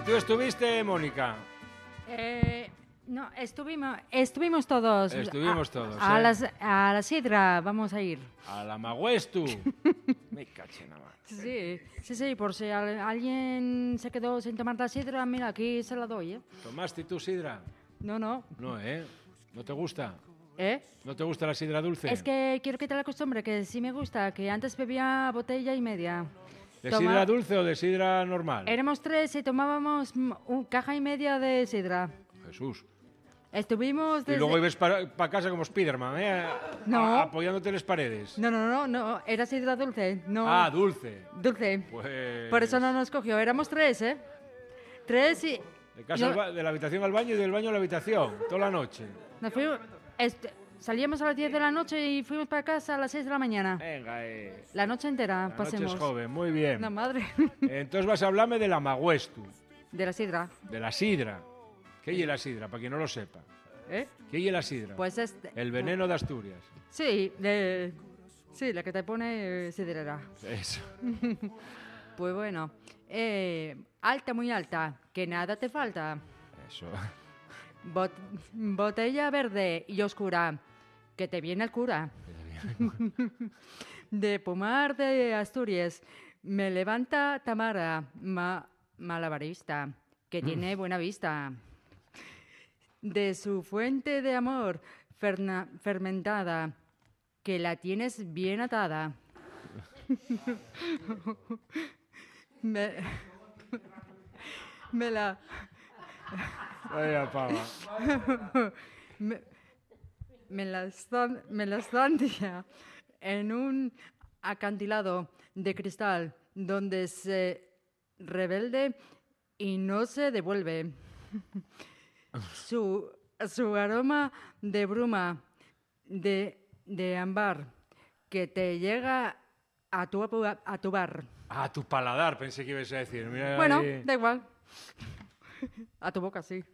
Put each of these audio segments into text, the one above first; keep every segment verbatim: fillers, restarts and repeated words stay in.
tú estuviste, Mónica? Eh, no, estuvimos, estuvimos todos. Estuvimos a, todos, A, ¿eh? las, a la sidra vamos a ir. A la Magüestu. Me caché nada más. Sí, sí, sí, por si al- alguien se quedó sin tomar la sidra, mira, aquí se la doy, ¿eh? ¿Tomaste tú sidra? No, no. No, ¿eh? ¿No te gusta? ¿Eh? ¿No te gusta la sidra dulce? Es que quiero quitar la costumbre, que sí me gusta, que antes bebía botella y media. ¿De Toma- sidra dulce o de sidra normal? Éramos tres y tomábamos mm, un caja y media de sidra. Jesús. Estuvimos Y desde... luego ibas para casa como Spiderman, ¿eh? No. A- apoyándote en las paredes. No, no, no, no, era sidra dulce, no... Ah, dulce. Dulce. Pues... Por eso no nos cogió, éramos tres, ¿eh? Tres y... De, casa no- al ba- de la habitación al baño y del baño a la habitación, toda la noche. nos fuimos... este, salíamos a las diez de la noche y fuimos para casa a las seis de la mañana. Venga, eh. La noche entera, La pasemos. noche es joven, muy bien. La madre. Entonces vas a hablarme de la Magüestu, De la sidra, de la sidra. ¿Qué es la sidra? Para quien no lo sepa. ¿eh? ¿Qué es la sidra? Pues este... El veneno de Asturias. Sí, de... Sí, la que te pone eh, sidrera. Eso. Pues bueno, eh, alta, muy alta, que nada te falta. Eso. Bot- botella verde y oscura, que te viene el cura. De Pomar de Asturias, me levanta Tamara, ma- malabarista, que tiene buena vista. De su fuente de amor ferna- fermentada, que la tienes bien atada. me, me la... Vaya pava. me, me la estan- me la estancia en un acantilado de cristal donde se rebelde y no se devuelve. Su, su aroma de bruma, de, de ámbar, que te llega a tu, apu- a tu bar. Ah, tu paladar, pensé que ibas a decir. Mira Bueno, ahí. da igual. A tu boca, sí.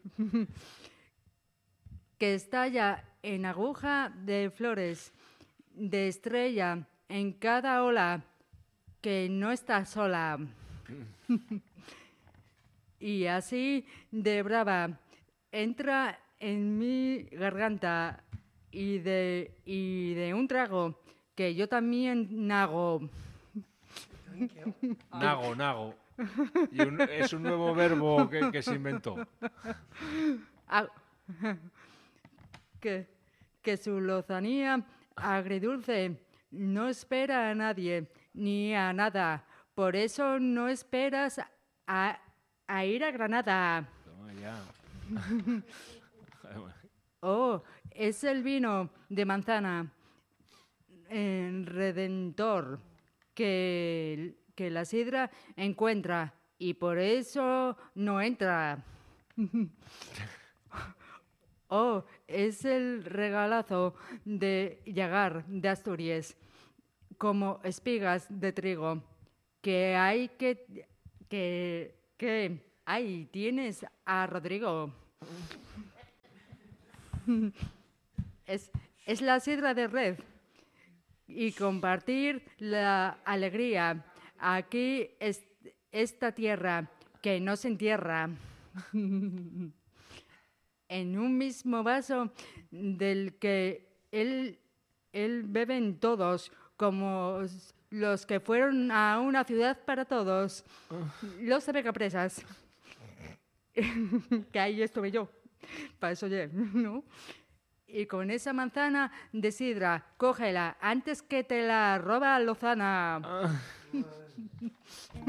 Que estalla en aguja de flores, de estrella en cada ola, que no está sola. Y así de brava entra en mi garganta y de, y de un trago que yo también nago. Nago, nago. Y un- es un nuevo verbo que, que se inventó. Ah, que, que su lozanía agridulce no espera a nadie ni a nada. Por eso no esperas a, a ir a Granada. Toma ya. Oh, es el vino de manzana eh, redentor que, que la sidra encuentra y por eso no entra. Oh, es el regalazo de Llagar de Asturias, como espigas de trigo, que hay que, que, que, ahí tienes a Rodrigo. Es, es la sidra de red y compartir la alegría. Aquí es esta tierra que no se entierra. En un mismo vaso del que él, él beben todos, como s- los que fueron a una ciudad para todos, los abecapresas. Que ahí estuve yo, para eso ya, ¿no? Y con esa manzana de sidra, cógela antes que te la roba Lozana.